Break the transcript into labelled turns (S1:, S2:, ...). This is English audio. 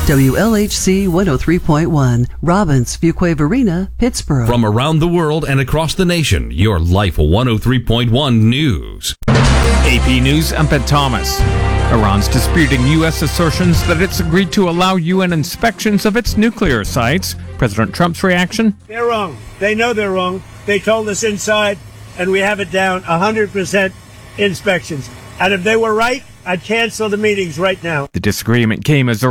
S1: WLHC 103.1, Robbins, Fuquay Varina, Pittsburgh.
S2: From around the world and across the nation, your Life 103.1 News.
S3: AP News, I'm Ben Thomas. Iran's disputing U.S. assertions that it's agreed to allow UN inspections of its nuclear sites. President Trump's reaction?
S4: They're wrong. They know they're wrong. They told us inside, and we have it down 100% inspections. And if they were right, I'd cancel the meetings right now.
S3: The disagreement came as